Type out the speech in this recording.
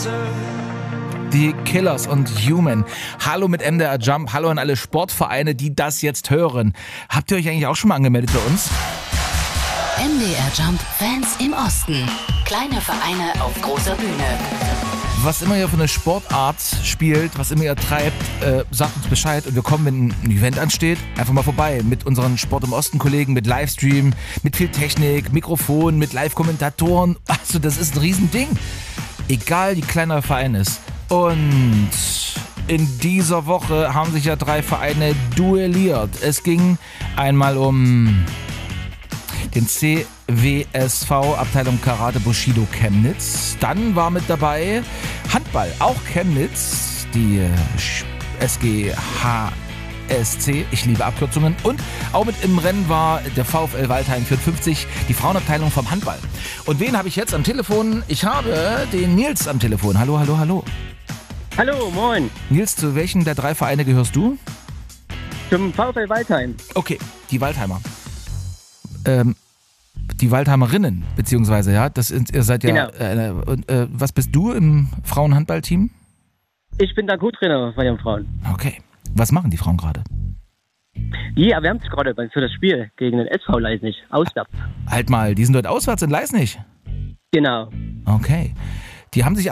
Die Killers und Human. Hallo mit MDR Jump, hallo an alle Sportvereine, die das jetzt hören. Habt ihr euch eigentlich auch schon mal angemeldet bei uns? MDR Jump Fans im Osten. Kleine Vereine auf großer Bühne. Was immer ihr für eine Sportart spielt, was immer ihr treibt, sagt uns Bescheid und wir kommen, wenn ein Event ansteht, einfach mal vorbei mit unseren Sport im Osten Kollegen, mit Livestream, mit viel Technik, Mikrofon, mit Live-Kommentatoren. Also das ist ein Riesending. Egal wie kleiner der Verein ist. Und in dieser Woche haben sich ja 3 Vereine duelliert. Es ging einmal um den CWSV, Abteilung Karate Bushido Chemnitz. Dann war mit dabei Handball, auch Chemnitz, die SGHSC, ich liebe Abkürzungen. Und auch mit im Rennen war der VfL Waldheim 54, die Frauenabteilung vom Handball. Und wen habe ich jetzt am Telefon? Ich habe den Nils am Telefon. Hallo, hallo, hallo. Hallo, moin. Nils, zu welchen der 3 Vereine gehörst du? Zum VfL Waldheim. Okay, die Waldheimer. Die Waldheimerinnen, beziehungsweise, ja, ihr seid ja, Genau. Was bist du im Frauenhandballteam? Ich bin der Co-Trainer von den Frauen. Okay, was machen die Frauen gerade? Die erwärmt sich gerade für das Spiel gegen den SV Leisnig, auswärts. Halt mal, die sind dort auswärts in Leisnig? Genau. Okay, die haben sich